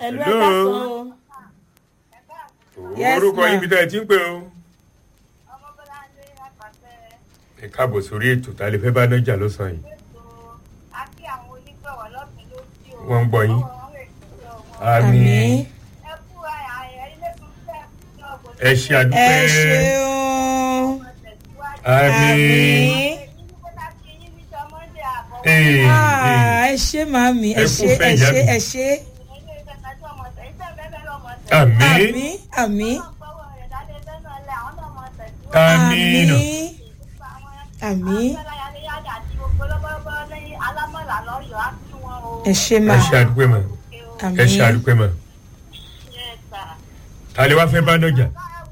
Hello. Yes. Orúkọ yín bí tá ẹ ti ń pè o. Ẹ káàbọ̀ sórí ètò tá a lè fẹ́ bá nájà lọ́sàn-án yìí. Wọ́n ń gbọ́ yín. Àmín. Ẹ ṣe àdúpẹ́. Ẹ ṣe o. Àmín. Ẹ ṣe màmí, ẹ ṣe. Àmín. Àmín. Àmín. Àmín. Ẹ ṣe Ẹ mà. ṣe àdúpẹ́ mà. Ẹ ṣe àdúpẹ́ mà. Ta lè wá fẹ́ bá nájà?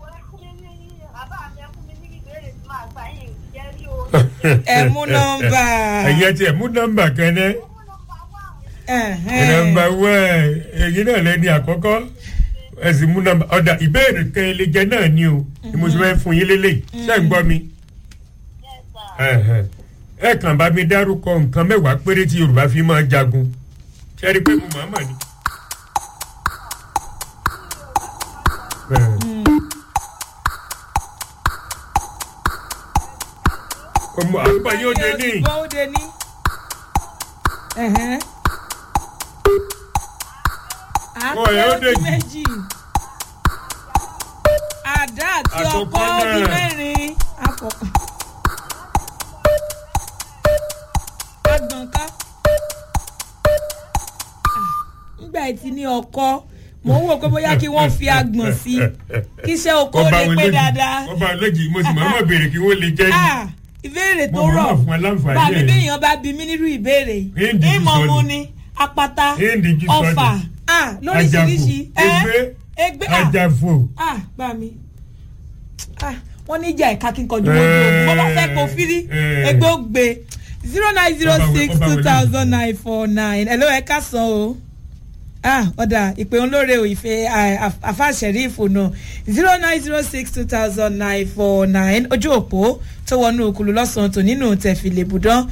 Ẹ mú nọ́mbà. Ẹ̀yẹ tí ẹ mú nọ́mbà kan náà. Nọ́mbà wá èyí náà lẹ́ni àkọ́kọ́. Ẹ sì mú nọ́mbà ọ̀dà ìbéèrè kan ẹlẹ́jẹ náà ni o. Ni mo ti fẹ́ fún yín lélẹ̀. Ṣé ń gbọ́ mi? Ẹ kàn bá mi dárúkọ nǹkan mẹ́wàá péré tí Yorùbá fi máa jagun. Ṣé ẹ rí i pé mo máa mà ní? Ọmọ àgbà yóò dé ní. Ó dé ní. Ó dé ní. Méjì. Àdá àti ọkọ́ di mẹ́rin. Àkọ́kọ́. Agbọ̀nká. Nígbà tí ní ọkọ́, mo ń wò pé bóyá kí wọ́n fi agbọ̀n sí kí iṣẹ́ oko lè pé dáadáa. Ọba olójì mo sì máa béèrè kí wọ́n lè jẹ́ yìí. Ìbéèrè tó rọ̀ bàbí béèyàn bá bí mí nírú ìbéèrè ìmọ̀ mu ni apata ọfà lóríṣiríṣi ẹgbẹ́ àjàfò. Bá mi wọ́n ní ìjà ẹ̀ka kí n kọjú wọn jù mo bá fẹ́ kó fírí ẹgbẹ́ ó gbé 090620949 hello ẹ káàsán o. Ọ̀dà ìpè olóore òyìnfẹ́ àfàṣẹ̀rí ìfònà 090620949 ojú òpó tó wọnú òkùlù lọ́sàn-án tó nínú tẹ̀fìlẹ̀ bùdán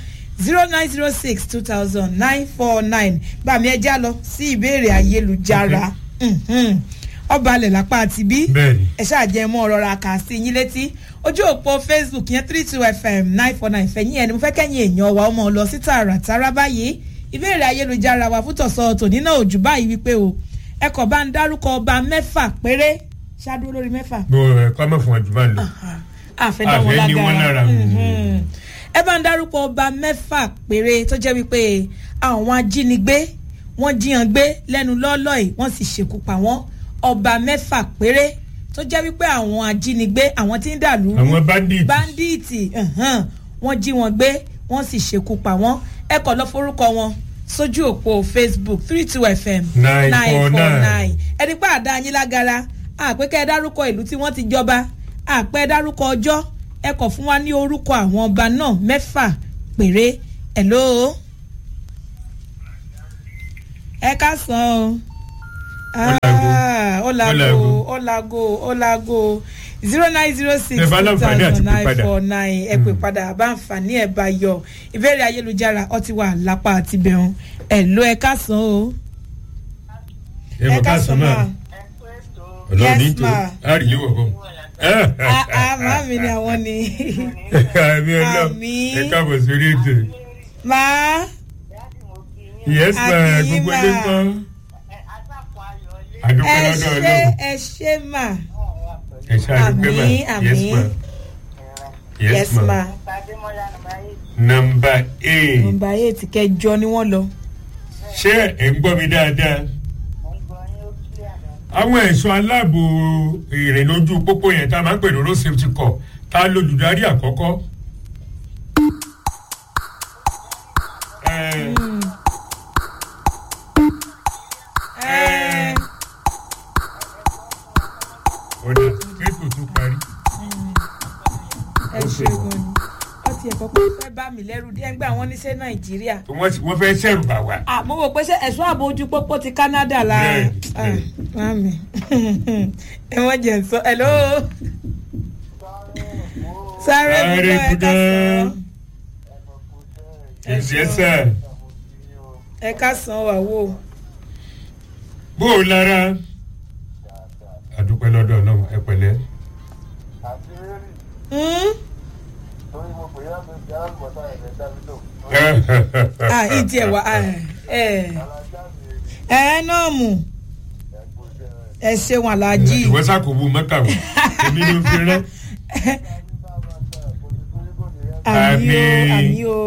090620949 bàmí ẹja lọ sí ìbéèrè ayélujára ọba alẹ̀ lápá àti bí ẹ ṣáàjẹ́ mọ́ ọ̀rọ̀ ra kà sí yín létí ojú òpó Facebook yẹn 32FM949 fẹ̀yìn ẹni mo fẹ́ kẹ́yìn èèyàn wa ọmọ lọ sí tààràtàrà báyìí ìbéèrè ayélujára wa fún tọ̀sán tòní náà òjò báyìí wípé o ẹkọ̀ bá ń dárúkọ ọba mẹ́fà péré ṣáájú lórí mẹ́fà. Kọ́ mọ̀ fún ọjọ́ bá ń lọ. Àfẹ́ ní wọn lára. Ẹ bá ń dárúkọ ọba mẹ́fà péré tó jẹ́ wípé àwọn ajínigbé wọ́n jíyan gbé lẹ́nu lọ́ọ́lọ́ yìí wọ́n sì ṣekú pa wọ́n ọba mẹ́fà péré tó jẹ́ wípé àwọn ajínigbé àwọn tí ń dàlú àwọn báńdíìtì wọ́n jí wọn gbé wọ́n sì ṣekú pa wọ́n ẹ kọ lọ forúkọ wọn sójú òpó Facebook 32FM949 ẹni pé àdá yín lágara àpékẹ́ dárúkọ ìlú tí wọ́n ti jọba àpẹ́ dárúkọ ọjọ́ ẹ kọ fún wa ní orúkọ àwọn ọba náà mẹ́fà péré hello ẹ káàsán o ọlágò 090620949 ẹ pè padà bá àǹfààní ẹ bá yọ ìbéèrè ayélujára ọtí wà lápá àti bẹ̀rùn ẹ ló ẹ káàsán o. ẹ káàsán ma yes ma àríyé wọ̀ bọ̀. Màmí ni àwọn ni. Àmì ọlọ́ ẹ káàbọ̀ sórí ètò. Máa. Yes ma gbogbo ilé kan. Àdúpẹ́ lọ́dọ̀ Ọlọ́run. Ẹ ṣé mà. Ẹ ṣe àdúpẹ́ mà. Yes ma. Nọ́mbà 8. Nọ́mbà 8 kẹjọ ni wọ́n lọ. Ṣé ẹ ń gbọ́ mi dáadáa? Àwọn ẹ̀ṣọ́ aláàbò ìrìn lójú pópó yẹn tá a máa ń pè ní road safety corps tá a lolùdarí àkọ́kọ́. Ọ̀dà ètò tó parí. Ẹ ṣe gan ni ọtí ẹ̀kọ́ pé fẹ́ bá mi lẹ́rù díẹ̀ gbà wọ́n ní ṣe Nàìjíríà. Wọ́n fẹ́ ṣẹ̀rù bà wá. Mo wò pé ẹ̀ṣọ́ ààbò ojú pópó ti Canada la. Mami ẹ wọ́n jẹ̀ sọ hello. Sáré bùdó ẹ kásán. Yes sir. Ẹ kásán wà wò. bó o lára àdúpẹ́ lọ́dọ̀ náà ẹ pẹ̀lẹ́. Ìtì ẹ̀ wá náà mú ẹ ṣeun aláàjì. ìwọ sàkóbù mọ́kàwé èmi ló fi rẹ́. àmì o.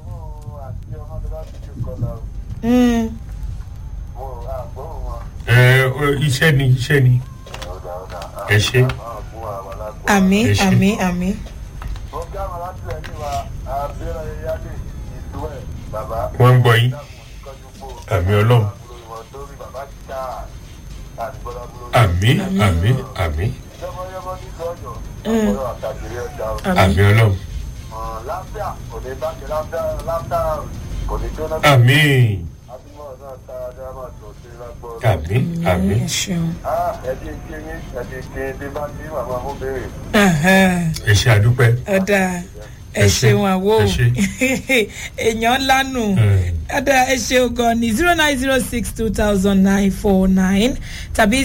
iṣẹ́ ni ẹ ṣe. àmì. wọ́n ń gbọ́ yín àmì ọlọ́run. àmì àmì ọlọ́run. àmì. ẹ ṣe àdúpẹ́. ọ̀dà ẹ ṣeun àwo èèyàn lánù ọ̀dà ẹ ṣeun gan ni 090620949 tàbí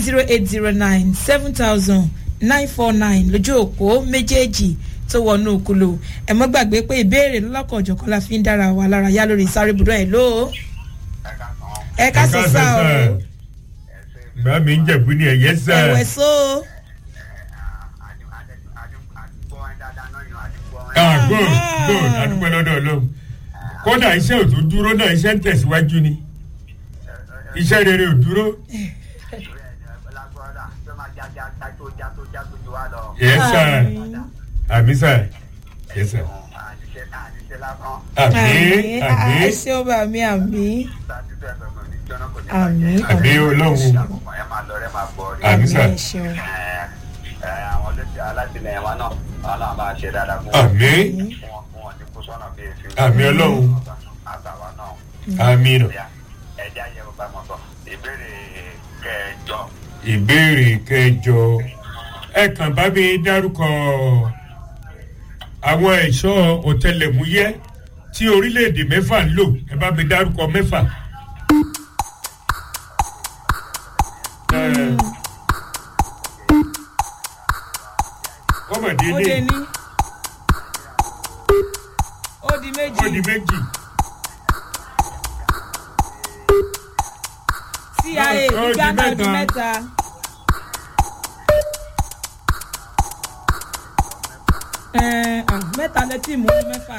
080970949 lójú òpó méjèèjì tó wọnú òkúlò ẹ mọ́ gbàgbé pé ìbéèrè lọ́kọ̀ọ̀jọ̀kan la fi ń dára wa lára yá lórí sáré ibùdó ẹ̀ lóò. ẹ ká sọ sá o. màá mi ń jẹ̀bú ní ẹ̀yẹ́ sá. ẹ̀wẹ̀ so. good adúpẹ́ lọ́dọ̀ ọlọ́run kódà iṣẹ́ ò tún dúró náà iṣẹ́ ń tẹ̀síwájú ni iṣẹ́ rere ò dúró. yes sir àmì sir yes sir. àmì ẹ ṣé o bá mi àmì ọlọ́run àmì sir. àwọn alátìlẹyìn wa náà ọlọ́run bá ṣe dáadáa fún àmì wọn ní kó sọ́nà bí èsì àmì ọlọ́run àtàwa náà àmì nà. ẹja yẹ bàbá mọ̀ sọ ìbéèrè kẹjọ ẹ kàn bá mi dárúkọ àwọn ẹ̀ṣọ́ ọ̀tẹlẹ̀múyẹ́ tí orílẹ̀-èdè mẹ́fà ń lò ẹ bá mi dárúkọ mẹ́fà. ọmọdé ní ó di méjì CIA Ghana di mẹ́ta mẹ́ta lẹ́tí mú ní mẹ́fà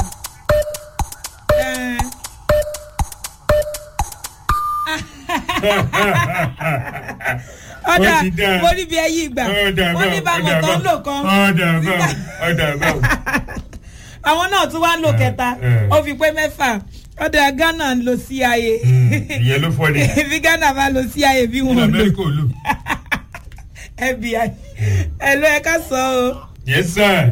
ọ̀dà mo ní bí ẹyí ìgbà wọ́n ní báwọn tó ń lò kan àwọn náà tún wá ń lò kẹta ó fi pé mẹ́fà ọ̀dà Ghana ń lo CIA ìyẹn ló fọ́ ni bí Ghana bá lo CIA bí wọ́n lò FBI ẹ ló ẹ ká sọ o. yes sir.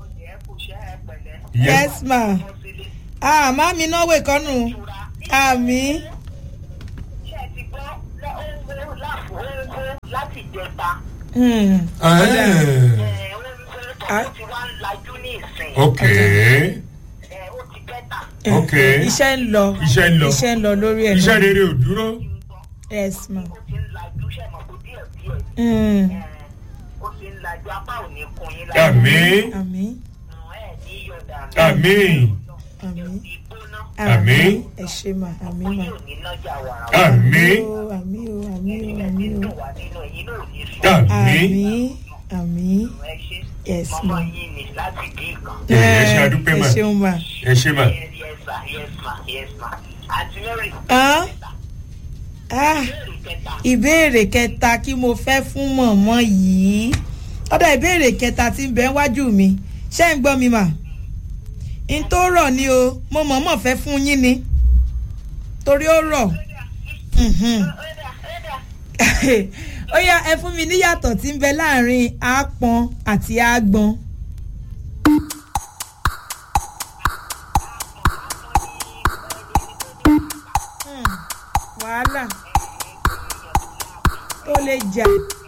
yes ma mami náwó ìkọ́nù àmì. láti jẹta. ok. ok. iṣẹ́ ń lọ lórí ẹ̀. iṣẹ́ rere ò dúró. yes ma. àmín. àmín. àmín. ẹ ṣé ma àmín ma. àmín. àmín. yes ma. ẹ ṣé àdúpẹ́ ma. ẹ ṣeun ma. ẹ ṣé ma. ìbéèrè kẹta kí mo fẹ́ fún mọ̀mọ́ yìí ọ̀dọ̀ ìbéèrè kẹta tí ń bẹ wájú mi ṣé ń gbọ́ mi mà n tó rọ̀ ni o mo mọ̀mọ́ fẹ́ fún yín ni torí ó rọ̀ ó yá ẹ fún mi níyàtọ̀ tí ń bẹ láàrin àápọn àti àágbọn. wàhálà tó lè jà.